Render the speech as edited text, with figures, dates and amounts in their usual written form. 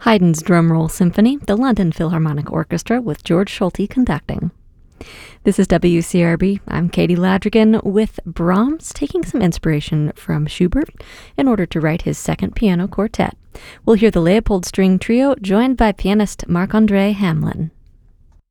Haydn's Drumroll Symphony, the London Philharmonic Orchestra with George Schulte conducting. This is WCRB. I'm Katie Ladrigan with Brahms taking some inspiration from Schubert in order to write his second piano quartet. We'll hear the Leopold String Trio joined by pianist Marc-André Hamelin.